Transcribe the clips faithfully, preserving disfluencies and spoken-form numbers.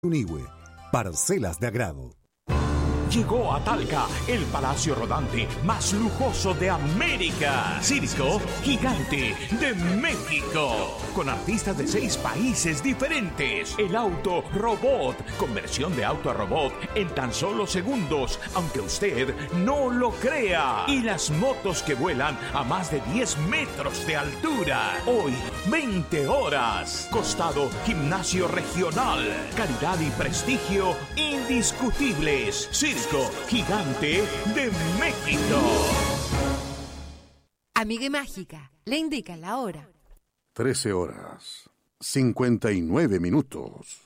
Unigüe, parcelas de agrado. Llegó a Talca el palacio rodante más lujoso de América. Circo Gigante de México. Con artistas de seis países diferentes. El auto robot. Conversión de auto a robot en tan solo segundos. Aunque usted no lo crea. Y las motos que vuelan a más de diez metros de altura. Hoy, veinte horas. Costado Gimnasio Regional. Calidad y prestigio indiscutibles. Circo Gigante de México. Amiga Mágica, le indica la hora. trece horas, cincuenta y nueve minutos.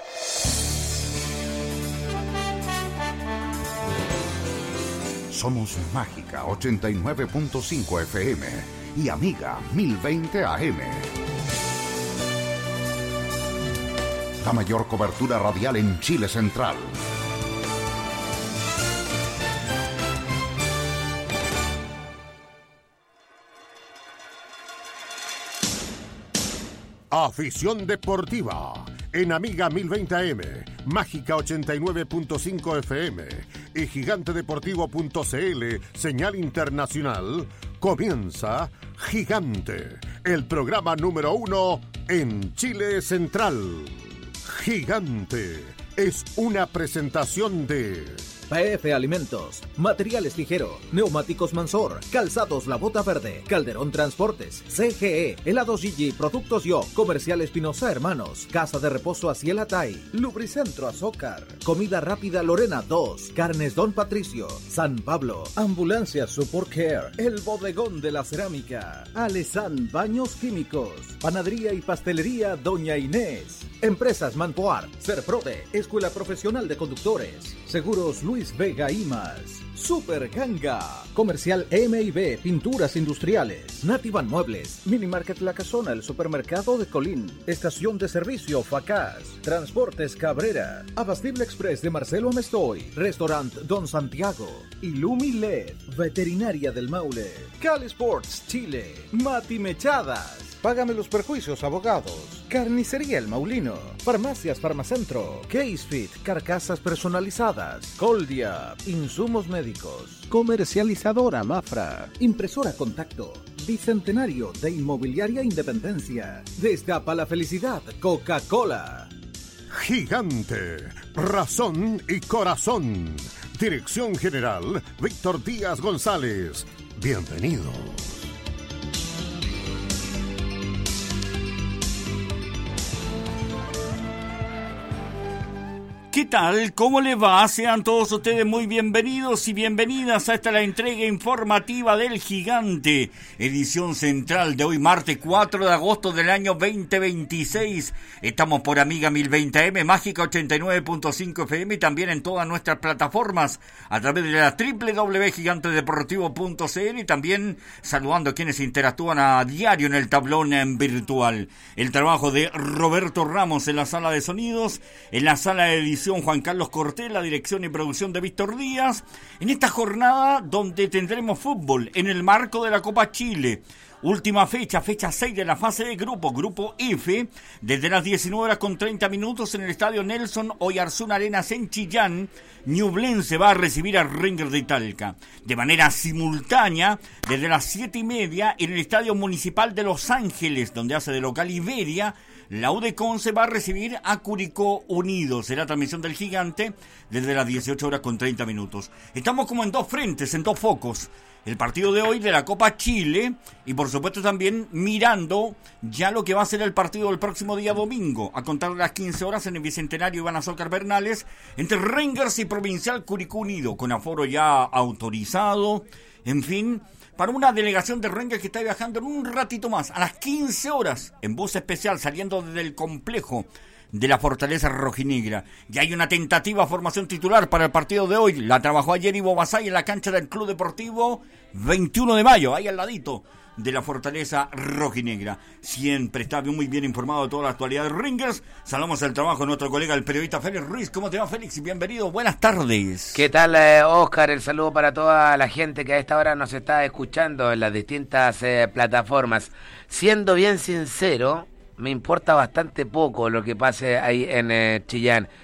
Somos Mágica ochenta y nueve punto cinco F M y Amiga mil veinte A M. La mayor cobertura radial en Chile Central. Afición deportiva en Amiga mil veinte A M, Mágica ochenta y nueve punto cinco F M y gigante deportivo punto c l, señal internacional. Comienza Gigante, el programa número uno en Chile Central. Gigante es una presentación de P F Alimentos, Materiales Ligero, Neumáticos Mansor, Calzados La Bota Verde, Calderón Transportes, C G E, Helados Gigi, Productos Yo, Comercial Espinosa Hermanos, Casa de Reposo Aciel Atay, Lubricentro Azócar, Comida Rápida Lorena dos, Carnes Don Patricio, San Pablo, Ambulancia Support Care, El Bodegón de la Cerámica, Alesan Baños Químicos, Panadería y Pastelería Doña Inés, Empresas Manpoar, Serprode, Escuela Profesional de Conductores, Seguros Luis Vega y más. Super Ganga, Comercial M y B, Pinturas Industriales, Nativan Muebles, Minimarket La Casona, el Supermercado de Colín, Estación de Servicio Facaz, Transportes Cabrera, Abastible Express de Marcelo Amestoy, Restaurant Don Santiago, Illumi L E D, Veterinaria del Maule, Cali Sports Chile, Mati Mechadas, Págame los perjuicios, abogados. Carnicería El Maulino. Farmacias Farmacentro. Casefit, carcasas personalizadas. Coldia, insumos médicos. Comercializadora Mafra. Impresora Contacto. Bicentenario de Inmobiliaria Independencia. Destapa la felicidad, Coca-Cola. Gigante, razón y corazón. Dirección General, Víctor Díaz González. Bienvenido. ¿Qué tal? ¿Cómo les va? Sean todos ustedes muy bienvenidos y bienvenidas a esta la entrega informativa del Gigante, edición central de hoy, martes cuatro de agosto del año veinte veintiséis. Estamos por Amiga mil veinte A M, Mágica ochenta y nueve punto cinco F M y también en todas nuestras plataformas a través de la doble u doble u doble u punto gigante deportivo punto c l y también saludando a quienes interactúan a diario en el tablón en virtual. El trabajo de Roberto Ramos en la sala de sonidos, en la sala de edición Juan Carlos Cortés, la dirección y producción de Víctor Díaz, en esta jornada donde tendremos fútbol en el marco de la Copa Chile. Última fecha, fecha seis de la fase de grupo, grupo F, desde las diecinueve horas con treinta minutos en el estadio Nelson Oyarzún Arenas en Chillán. Ñublense va a recibir a Rangers de Talca. De manera simultánea, desde las siete y media en el estadio municipal de Los Ángeles, donde hace de local Iberia, la U de Conce va a recibir a Curicó Unido. Será transmisión del Gigante desde las dieciocho horas con treinta minutos. Estamos como en dos frentes, en dos focos. El partido de hoy de la Copa Chile y por supuesto también mirando ya lo que va a ser el partido del próximo día domingo, a contar las quince horas en el Bicentenario Iván Azócar Bernales, entre Rangers y Provincial Curicó Unido, con aforo ya autorizado, en fin, para una delegación de Rangers que está viajando en un ratito más, a las quince horas, en bus especial saliendo desde el complejo de la Fortaleza Rojinegra. Ya hay una tentativa formación titular para el partido de hoy. La trabajó ayer Ivo Basay en la cancha del Club Deportivo veintiuno de mayo, ahí al ladito de la Fortaleza Rojinegra. Siempre está muy bien informado de toda la actualidad de Rangers. Saludamos al trabajo de nuestro colega, el periodista Félix Ruiz. ¿Cómo te va, Félix? Bienvenido, buenas tardes. ¿Qué tal, eh, Oscar? El saludo para toda la gente que a esta hora nos está escuchando en las distintas eh, plataformas. Siendo bien sincero, me importa bastante poco lo que pase ahí en eh, Chillán.